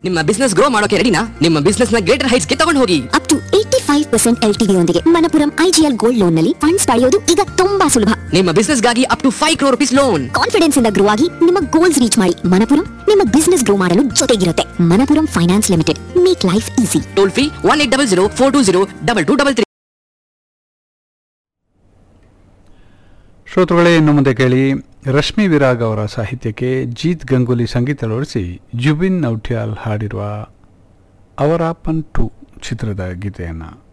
ನಿಮ್ಮ business grow ಮಾಡೋಕೆ ರೆಡಿನಾ? ನಿಮ್ಮ ಬಿಸ್ನೆಸ್ ನ ಗ್ರೇಟರ್ ಹೈಟ್ಸ್ ಗೆ ತಗೊಂಡು ಹೋಗಿ. ಅಪ್ ಟು 85% LTV ಯೊಂದಿಗೆ ಮಣಪುರಂ IGL ಗೋಲ್ಡ್ ಲೋನ್ ನಲ್ಲಿ ಫಂಡ್ಸ್ ಪಡೆಯೋದು ಈಗ ತುಂಬಾ ಸುಲಭ. ನಿಮ್ಮ ಬಿಸ್ನೆಸ್ ಗಾಗಿ up to 5 crore rupees loan. Confidence ಇಂದ ಗ್ರೋ ಆಗಿ ನಿಮ್ಮ ಗೋಲ್ಸ್ ರೀಚ್ ಮಾಡಿ. ಮಣಪುರಂ ನಿಮ್ಮ ಬಿಸ್ನೆಸ್ ಗ್ರೋ ಮಾಡಲು ಜೊತೆಗಿರುತ್ತೆ. Manappuram finance limited, make life easy. Toll free 1800 420 2223. ಶ್ರೋತೃಗಳೇ, ಇನ್ನು ಮುಂದೆ ಕೇಳಿ ರಶ್ಮಿ ವಿರಾಗ್ ಅವರ ಸಾಹಿತ್ಯಕ್ಕೆ ಜೀತ್ ಗಂಗೂಲಿ ಸಂಗೀತ ಅಳವಡಿಸಿ ಜುಬಿನ್ ನೌಟ್ಯಾಲ್ ಹಾಡಿರುವ ಅವರಾಪನ್ 2 ಚಿತ್ರದ ಗೀತೆಯನ್ನು.